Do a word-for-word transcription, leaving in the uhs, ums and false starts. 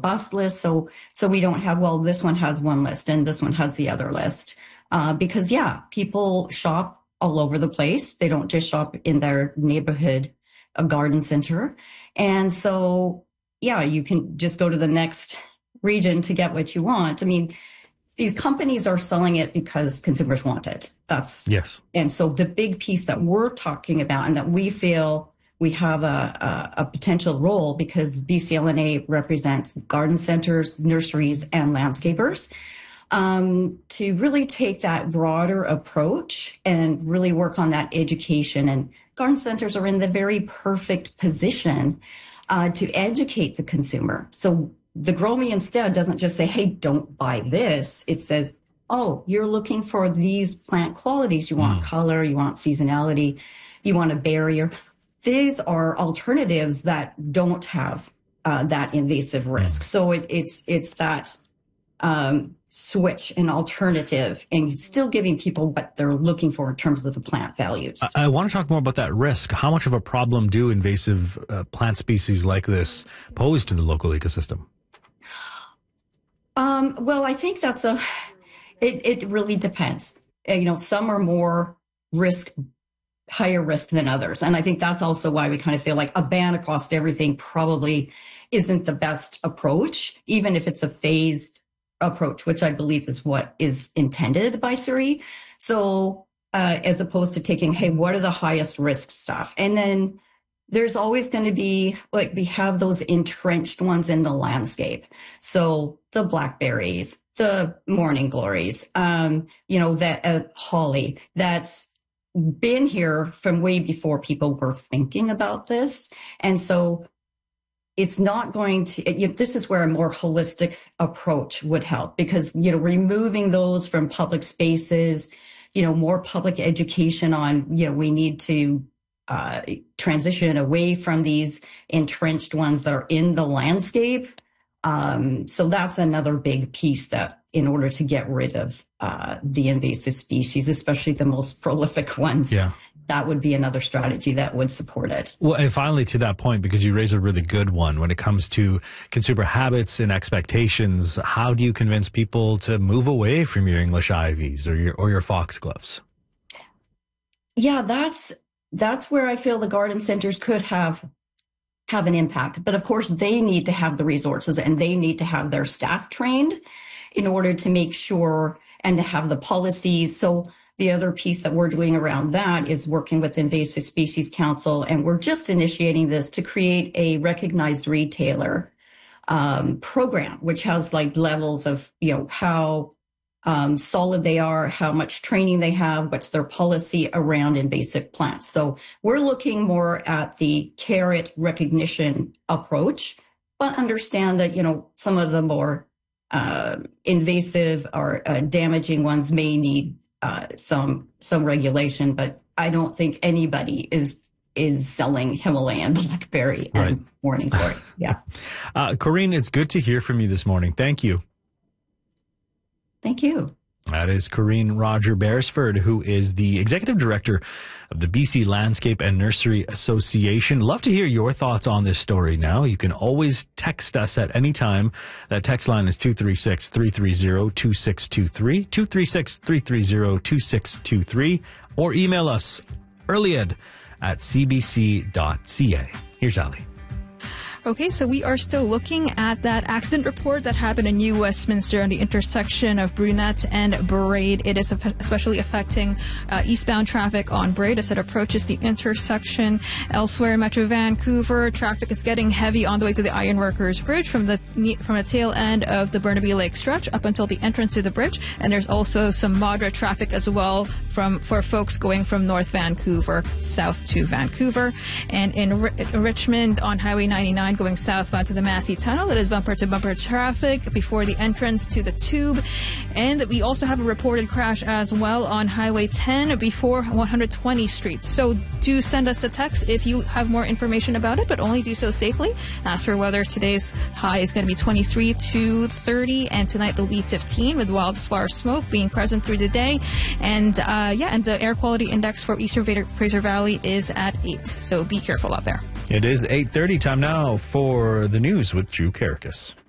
robust list. So, so we don't have, well, this one has one list and this one has the other list. Uh, because yeah, people shop all over the place. They don't just shop in their neighborhood, a garden center. And so, yeah, you can just go to the next region to get what you want. I mean, these companies are selling it because consumers want it. That's yes. And so the big piece that we're talking about and that we feel we have a, a, a potential role, because B C L N A represents garden centers, nurseries, and landscapers, um, to really take that broader approach and really work on that education. And garden centers are in the very perfect position uh, to educate the consumer. So the Grow Me Instead doesn't just say, hey, don't buy this. It says, oh, you're looking for these plant qualities. You want mm. color, you want seasonality, you want a barrier. These are alternatives that don't have uh, that invasive risk. Mm. So it, it's it's that um, switch and alternative, and still giving people what they're looking for in terms of the plant values. I, I want to talk more about that risk. How much of a problem do invasive uh, plant species like this pose to the local ecosystem? Um, well, I think that's a, it, it really depends. Uh, you know, some are more risk, higher risk than others. And I think that's also why we kind of feel like a ban across everything probably isn't the best approach, even if it's a phased approach, which I believe is what is intended by C I R I. So, uh, as opposed to taking, hey, what are the highest risk stuff? And then there's always going to be, like, we have those entrenched ones in the landscape. So the blackberries, the morning glories, um, you know, that uh, holly, that's been here from way before people were thinking about this. And so it's not going to, it, this is where a more holistic approach would help, because, you know, removing those from public spaces, you know, more public education on, you know, we need to Uh, transition away from these entrenched ones that are in the landscape. Um, so that's another big piece that in order to get rid of uh, the invasive species, especially the most prolific ones, yeah. that would be another strategy that would support it. Well, and finally to that point, because you raise a really good one when it comes to consumer habits and expectations, how do you convince people to move away from your English Ivies or your, or your foxgloves? Yeah, that's, That's where I feel the garden centers could have have an impact. But of course, they need to have the resources and they need to have their staff trained in order to make sure and to have the policies. So the other piece that we're doing around that is working with Invasive Species Council. And we're just initiating this to create a recognized retailer um, program, which has like levels of, you know, how Um, solid they are, how much training they have, what's their policy around invasive plants. So we're looking more at the carrot recognition approach, but understand that, you know, some of the more uh, invasive or uh, damaging ones may need uh, some some regulation. But I don't think anybody is is selling Himalayan blackberry and right. morning glory. Yeah. uh, Corinne, it's good to hear from you this morning. Thank you. Thank you. That is Corinne Roger Beresford, who is the executive director of the B C Landscape and Nursery Association. Love to hear your thoughts on this story now. You can always text us at any time. That text line is two three six, three three zero, two six two three, two three six, three three zero, two six two three, or email us earlyed at c b c dot c a. Here's Ali. Okay, so we are still looking at that accident report that happened in New Westminster on the intersection of Brunette and Braid. It is especially affecting uh, eastbound traffic on Braid as it approaches the intersection. Elsewhere in Metro Vancouver, traffic is getting heavy on the way to the Ironworkers Bridge from the from the tail end of the Burnaby Lake stretch up until the entrance to the bridge. And there's also some moderate traffic as well from for folks going from North Vancouver south to Vancouver. And in R- Richmond on Highway ninety-nine, going southbound to the Massey Tunnel, it is bumper-to-bumper traffic before the entrance to the Tube. And we also have a reported crash as well on Highway ten before one hundred twentieth Street. So do send us a text if you have more information about it, but only do so safely. As for weather, today's high is going to be twenty-three to thirty, and tonight it'll be fifteen, with wildfire smoke being present through the day. And uh, yeah, and the air quality index for Eastern Fraser Valley is at eight. So be careful out there. It is eight thirty, time now for the news with Drew Karakis.